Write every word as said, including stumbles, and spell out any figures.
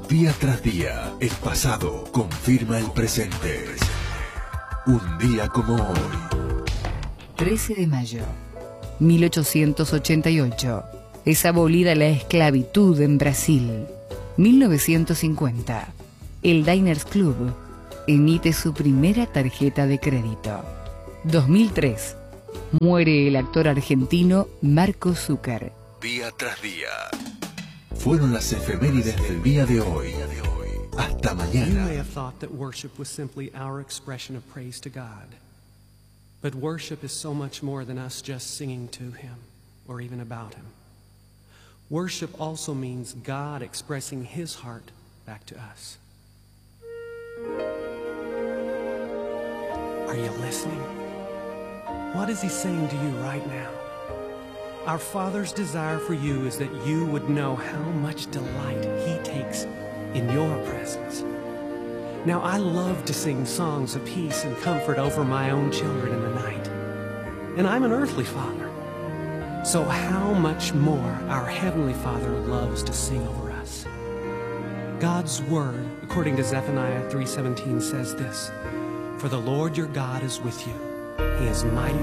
Día tras día, el pasado confirma el presente. Un día como hoy. trece de mayo, mil ochocientos ochenta y ocho. Es abolida la esclavitud en Brasil. mil novecientos cincuenta. El Diners Club emite su primera tarjeta de crédito. dos mil tres. Muere el actor argentino Marco Zúcar. Día tras día. Fueron las efemérides del día de hoy. Hasta You mañana. may have thought that worship was simply our expression of praise to God. But worship is so much more than us just singing to Him or even about Him. Worship also means God expressing His heart back to us. Are you listening? What is He saying to you right now? Our Father's desire for you is that you would know how much delight He takes in your presence. Now, I love to sing songs of peace and comfort over my own children in the night. And I'm an earthly father. So how much more our Heavenly Father loves to sing over us. God's Word, according to Zephaniah three seventeen, says this: For the Lord your God is with you. He is mighty